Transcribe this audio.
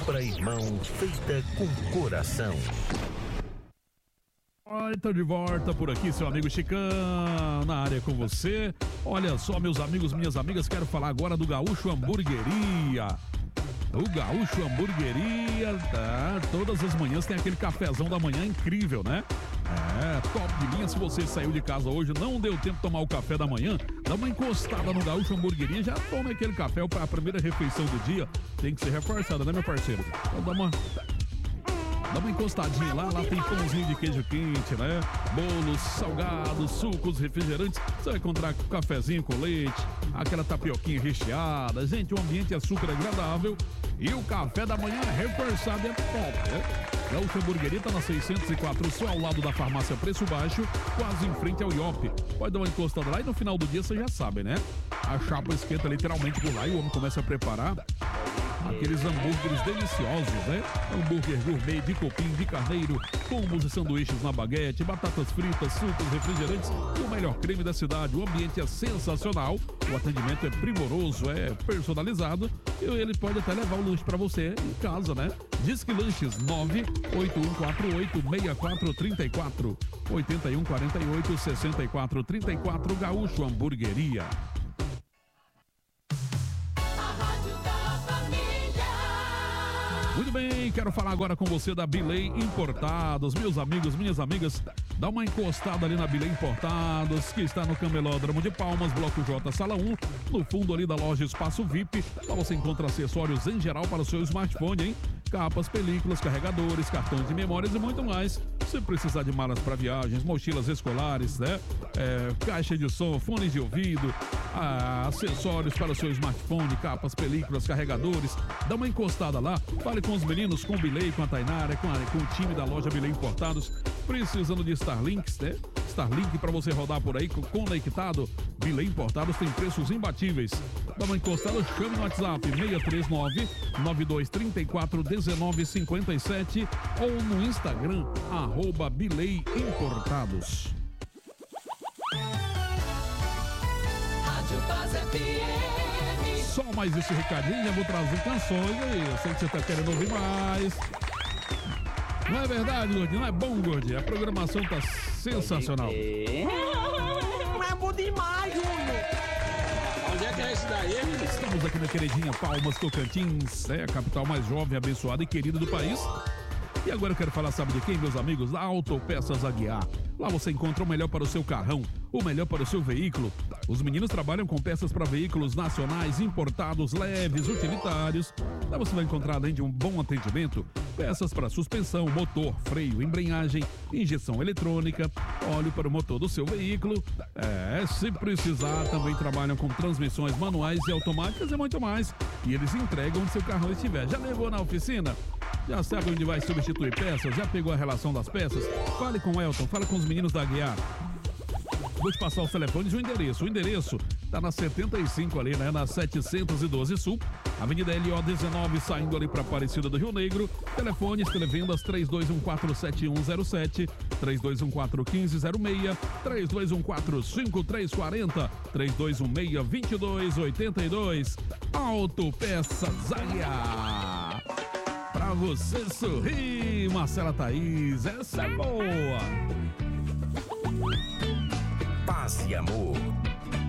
pra irmão, feita com coração. Oi, tô de volta por aqui, seu amigo Chicão, na área com você. Olha só, meus amigos, minhas amigas, quero falar agora do Gaúcho Hamburgueria. O Gaúcho Hamburgueria, tá? Todas as manhãs tem aquele cafezão da manhã incrível, né? Top de linha. Se você saiu de casa hoje, não deu tempo de tomar o café da manhã, dá uma encostada no Gaúcho Hamburgueria, já toma aquele café, a primeira refeição do dia tem que ser reforçada, né, meu parceiro? Então dá uma encostadinha lá tem pãozinho de queijo quente, né? Bolos, salgados, sucos, refrigerantes. Você vai encontrar cafezinho com leite, aquela tapioquinha recheada. Gente, o ambiente é super agradável e o café da manhã é reforçado, é top, né? Gaúcho Hamburgueria tá na 604, só ao lado da farmácia Preço Baixo, quase em frente ao IOP. Pode dar uma encostada lá e no final do dia você já sabe, né? A chapa esquenta literalmente por lá e o homem começa a preparar aqueles hambúrgueres deliciosos, né? Hambúrguer gourmet de cupim, de carneiro, combos e sanduíches na baguete, batatas fritas, sucos, refrigerantes e o melhor creme da cidade. O ambiente é sensacional, o atendimento é primoroso, é personalizado e ele pode até levar o lanche pra você em casa, né? Disque Lanches 981486434 8148-6434 Gaúcho Hamburgueria. Muito bem, quero falar agora com você da Bilei Importados. Meus amigos, minhas amigas, dá uma encostada ali na Bilei Importados, que está no Camelódromo de Palmas, Bloco J, Sala 1, no fundo ali da loja Espaço VIP. Lá você encontra acessórios em geral para o seu smartphone, hein? Capas, películas, carregadores, cartões de memórias e muito mais. Se precisar de malas para viagens, mochilas escolares, né? Caixa de som, fones de ouvido, acessórios para o seu smartphone, capas, películas, carregadores, dá uma encostada lá, fale com os meninos, com o Bilei, com a Tainara, com o time da loja Bilei Importados, precisando de Starlinks, né? Starlink para você rodar por aí conectado. Bilei Importados tem preços imbatíveis. Dá uma encostada, chame no WhatsApp 639-9234-1957 ou no Instagram @Bilei Importados. Só mais esse recadinho, eu vou trazer canções aí. Eu sei que você tá querendo ouvir mais. Não é verdade, Gordinho? Não é bom, Gordinho? A programação tá sensacional. Não é bom demais, Júnior. Onde é que é isso daí, menino? Estamos aqui na queridinha Palmas, Tocantins, a capital mais jovem, abençoada e querida do país. E agora eu quero falar, sabe de quem, meus amigos? Da Autopeças Aguiar. Lá você encontra o melhor para o seu carrão, o melhor para o seu veículo. Os meninos trabalham com peças para veículos nacionais, importados, leves, utilitários. Lá você vai encontrar, além de um bom atendimento, peças para suspensão, motor, freio, embreagem, injeção eletrônica, óleo para o motor do seu veículo. Se precisar, também trabalham com transmissões manuais e automáticas e muito mais. E eles entregam onde seu carro estiver. Já levou na oficina? Já sabe onde vai substituir peças? Já pegou a relação das peças? Fale com o Elton, fale com os meninos da Aguiar. Vou te passar os telefones e o endereço. O endereço tá na 75 ali, né? Na 712 Sul, Avenida LO 19, saindo ali para Aparecida do Rio Negro. Telefones, televendas 32147107, 32141506, 32145340, 32162282. Autopeças Aguiar. Pra você sorrir, Marcela Thaís, essa é boa. Paz e amor.